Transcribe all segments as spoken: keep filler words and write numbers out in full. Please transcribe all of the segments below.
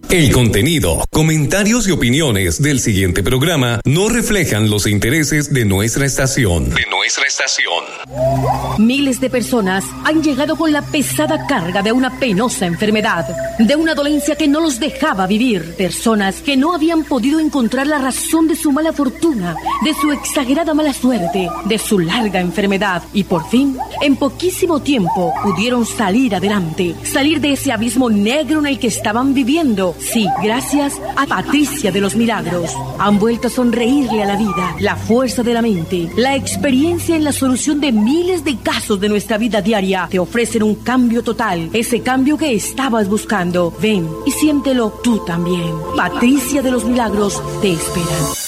El contenido, comentarios y opiniones del siguiente programa no reflejan los intereses de nuestra estación. De nuestra estación. Miles de personas han llegado con la pesada carga de una penosa enfermedad, de una dolencia que no los dejaba vivir. Personas que no habían podido encontrar la razón de su mala fortuna, de su exagerada mala suerte, de su larga enfermedad. Y por fin, en poquísimo tiempo, pudieron salir adelante, salir de ese abismo negro en el que estaban viviendo. Sí, gracias a Patricia de los Milagros. Han vuelto a sonreírle a la vida, la fuerza de la mente, la experiencia en la solución de miles de casos de nuestra vida diaria. Te ofrecen un cambio total, ese cambio que estabas buscando. Ven y siéntelo tú también. Patricia de los Milagros te espera.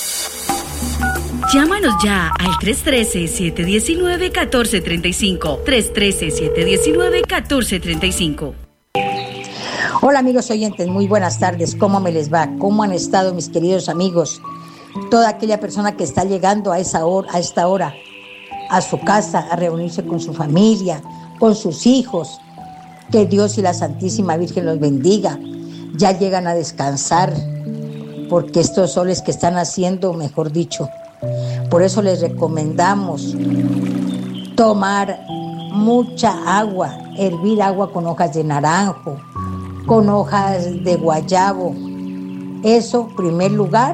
Llámanos ya al tres uno tres, siete uno nueve, uno cuatro tres cinco. tres uno tres, siete uno nueve, uno cuatro tres cinco. Hola amigos oyentes, muy buenas tardes. ¿Cómo me les va? ¿Cómo han estado mis queridos amigos? Toda aquella persona que está llegando a esa hora, a esta hora a su casa a reunirse con su familia, con sus hijos. Que Dios y la Santísima Virgen los bendiga. Ya llegan a descansar porque estos soles que están haciendo, mejor dicho. Por eso les recomendamos tomar mucha agua, hervir agua con hojas de naranjo, con hojas de guayabo. Eso, en primer lugar,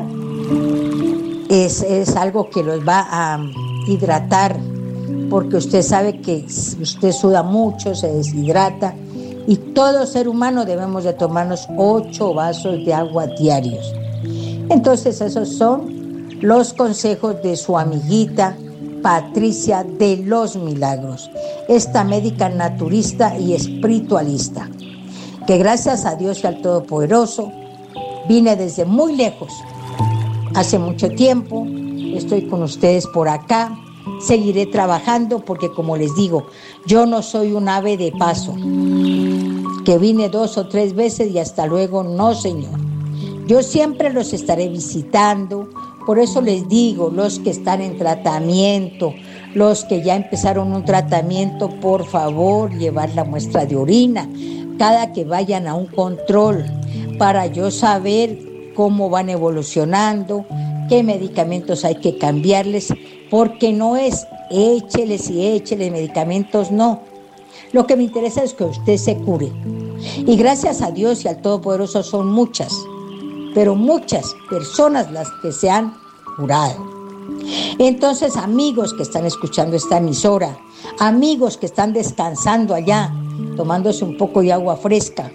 es, es algo que los va a hidratar, porque usted sabe que usted suda mucho, se deshidrata, y todo ser humano debemos de tomarnos ocho vasos de agua diarios. Entonces esos son los consejos de su amiguita Patricia de los Milagros, esta médica naturista y espiritualista, que gracias a Dios y al Todopoderoso vine desde muy lejos, hace mucho tiempo, estoy con ustedes por acá, seguiré trabajando porque, como les digo, yo no soy un ave de paso, que vine dos o tres veces y hasta luego, no señor. Yo siempre los estaré visitando. Por eso les digo, los que están en tratamiento, los que ya empezaron un tratamiento, por favor, llevar la muestra de orina cada que vayan a un control, para yo saber cómo van evolucionando, qué medicamentos hay que cambiarles, porque no es écheles y écheles medicamentos, no. Lo que me interesa es que usted se cure. Y gracias a Dios y al Todopoderoso son muchas, pero muchas personas las que se han curado. Entonces, amigos que están escuchando esta emisora, amigos que están descansando allá, tomándose un poco de agua fresca,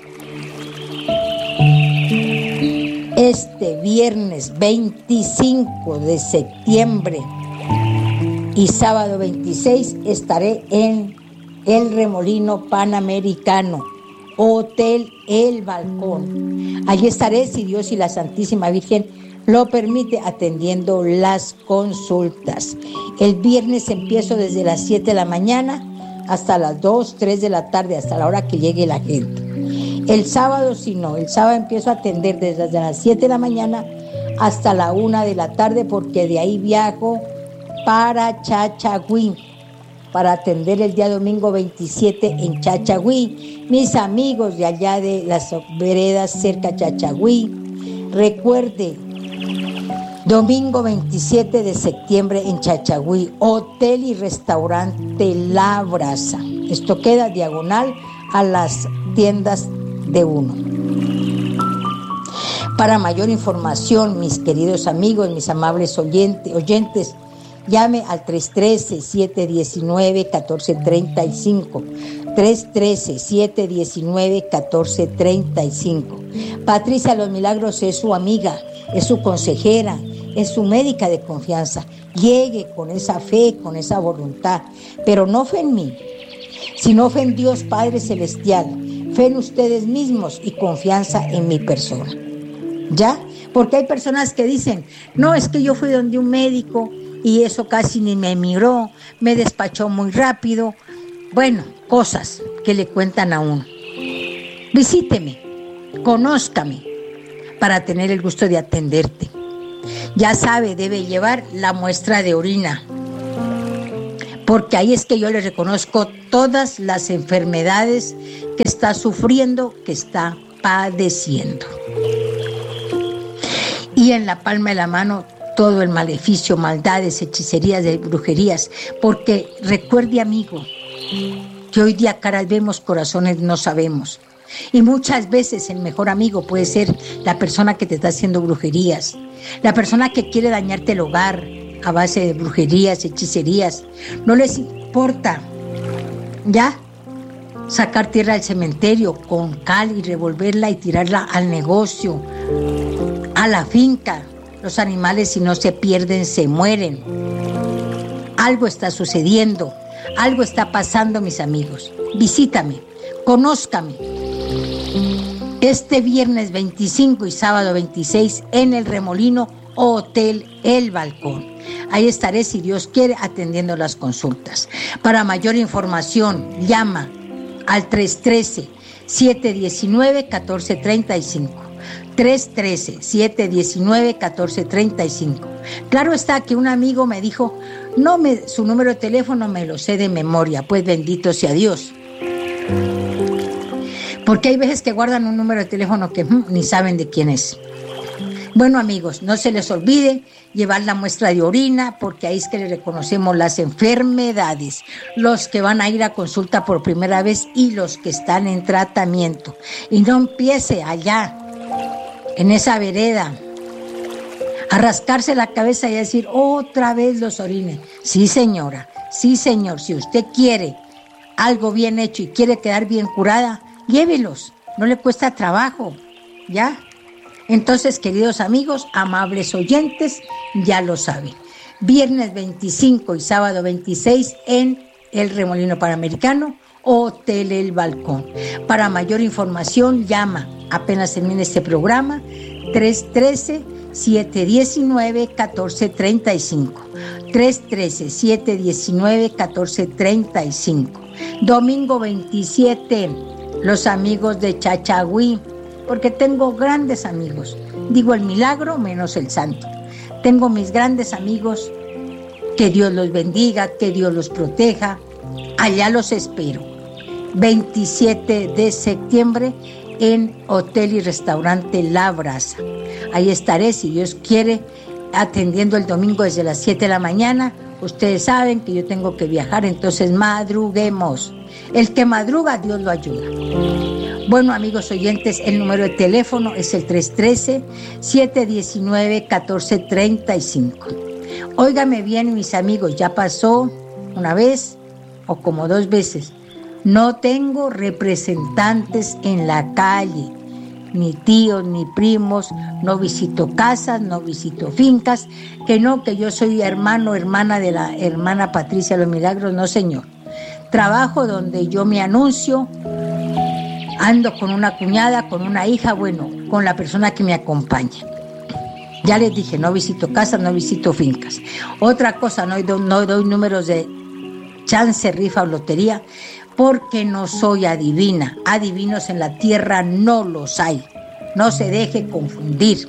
este viernes veinticinco de septiembre y sábado veintiséis estaré en el Remolino Panamericano, Hotel El Balcón. Allí estaré, si Dios y la Santísima Virgen lo permite, atendiendo las consultas. El viernes empiezo desde las siete de la mañana hasta las dos, tres de la tarde, hasta la hora que llegue la gente. El sábado, si no, el sábado empiezo a atender desde las siete de la mañana hasta la una de la tarde, porque de ahí viajo para Chachagüí, para atender el día domingo veintisiete en Chachagüí. Mis amigos de allá de las veredas cerca de Chachagüí, recuerde, domingo veintisiete de septiembre en Chachagüí, hotel y restaurante La Brasa. Esto queda diagonal a las tiendas de uno. Para mayor información, mis queridos amigos, mis amables oyentes, oyentes, llame al tres uno tres, siete uno nueve, uno cuatro tres cinco. tres uno tres, siete uno nueve, uno cuatro tres cinco. Patricia de los Milagros es su amiga, es su consejera, es su médica de confianza. Llegue con esa fe, con esa voluntad, pero no fe en mí, sino fe en Dios Padre Celestial, fe en ustedes mismos y confianza en mi persona. ¿Ya? Porque hay personas que dicen, no, es que yo fui donde un médico y eso casi ni me miró, me despachó muy rápido. Bueno, cosas que le cuentan a uno. Visíteme, conózcame, para tener el gusto de atenderte. Ya sabe, debe llevar la muestra de orina, porque ahí es que yo le reconozco todas las enfermedades que está sufriendo, que está padeciendo. y en la palma de la mano todo el maleficio, maldades, hechicerías, de brujerías, porque recuerde, amigo, que hoy día caras vemos, corazones no sabemos. Y muchas veces el mejor amigo puede ser la persona que te está haciendo brujerías, la persona que quiere dañarte el hogar a base de brujerías, hechicerías. No les importa, ¿ya? Sacar tierra del cementerio con cal y revolverla y tirarla al negocio, a la finca. Los animales, si no se pierden, se mueren. Algo está sucediendo, algo está pasando, mis amigos. Visítame, conózcame. Este viernes veinticinco y sábado veintiséis en el Remolino Hotel El Balcón. Ahí estaré, si Dios quiere, atendiendo las consultas. Para mayor información, llama al tres uno tres, siete uno nueve, uno cuatro tres cinco. tres uno tres, siete uno nueve, uno cuatro tres cinco. Claro está que un amigo me dijo, no me, su número de teléfono me lo sé de memoria, pues bendito sea Dios. Porque hay veces que guardan un número de teléfono que mm, ni saben de quién es. Bueno, amigos, no se les olvide llevar la muestra de orina, porque ahí es que le reconocemos las enfermedades, los que van a ir a consulta por primera vez y los que están en tratamiento. Y no empiece allá, en esa vereda, a rascarse la cabeza y a decir, otra vez los orines. Sí, señora, sí, señor, si usted quiere algo bien hecho y quiere quedar bien curada, llévelos, no le cuesta trabajo, ¿ya? Entonces, queridos amigos, amables oyentes, ya lo saben. Viernes veinticinco y sábado veintiséis en el Remolino Panamericano, Hotel El Balcón. Para mayor información, llama, apenas termine este programa, tres uno tres, siete uno nueve, uno cuatro tres cinco. tres uno tres, siete uno nueve, uno cuatro tres cinco. Domingo veintisiete, los amigos de Chachagüí, porque tengo grandes amigos. Digo el milagro menos el santo. Tengo mis grandes amigos, que Dios los bendiga, que Dios los proteja. Allá los espero. veintisiete de septiembre en Hotel y Restaurante La Brasa. Ahí estaré, si Dios quiere, atendiendo el domingo desde las siete de la mañana. Ustedes saben que yo tengo que viajar, entonces madruguemos. El que madruga, Dios lo ayuda. Bueno, amigos oyentes, el número de teléfono es el tres uno tres, siete uno nueve, uno cuatro tres cinco. Óigame bien, mis amigos, ya pasó una vez o como dos veces. No tengo representantes en la calle, ni tíos, ni primos, no visito casas, no visito fincas, que no, que yo soy hermano, hermana de la hermana Patricia de los Milagros, no, señor. Trabajo donde yo me anuncio, ando con una cuñada, con una hija, bueno, con la persona que me acompaña. Ya les dije, no visito casas, no visito fincas. Otra cosa, no doy, no doy números de chance, rifa o lotería, porque no soy adivina. Adivinos en la tierra no los hay. No se deje confundir.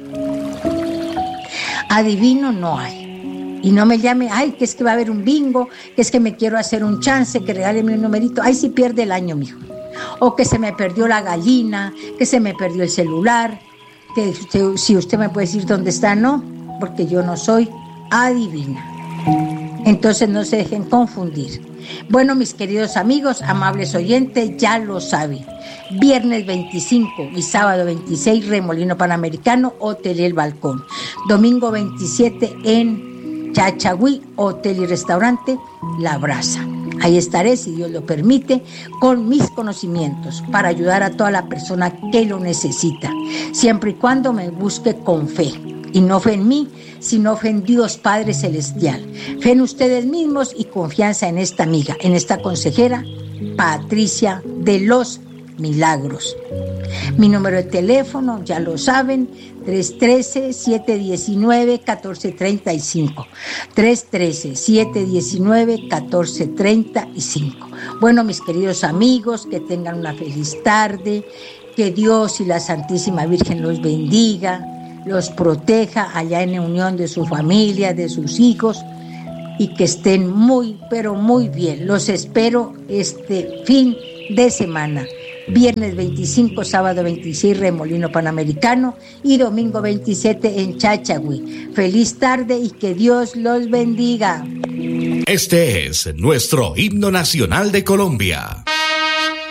Adivino no hay. Y no me llame, ay, que es que va a haber un bingo, que es que me quiero hacer un chance, que regáleme un numerito. Ay, si pierde el año, mijo. O que se me perdió la gallina, que se me perdió el celular, que usted, si usted me puede decir dónde está, no, porque yo no soy adivina. Entonces no se dejen confundir. Bueno, mis queridos amigos, amables oyentes, ya lo saben. Viernes veinticinco y sábado veintiséis, Remolino Panamericano, Hotel El Balcón. Domingo veintisiete en Chachagüí, Hotel y Restaurante La Brasa. Ahí estaré, si Dios lo permite, con mis conocimientos para ayudar a toda la persona que lo necesita, siempre y cuando me busque con fe. Y no fe en mí, sino fe en Dios Padre Celestial. Fe en ustedes mismos y confianza en esta amiga, en esta consejera, Patricia de los Milagros. Mi número de teléfono, ya lo saben, tres uno tres, siete uno nueve, uno cuatro tres cinco. tres uno tres, siete uno nueve, uno cuatro tres cinco. Bueno, mis queridos amigos, que tengan una feliz tarde, que Dios y la Santísima Virgen los bendiga, los proteja allá en la unión de su familia, de sus hijos, y que estén muy, pero muy bien. Los espero este fin de semana. Viernes veinticinco, sábado veintiséis, Remolino Panamericano y domingo veintisiete en Chachagüí. Feliz tarde y que Dios los bendiga. Este es nuestro himno nacional de Colombia.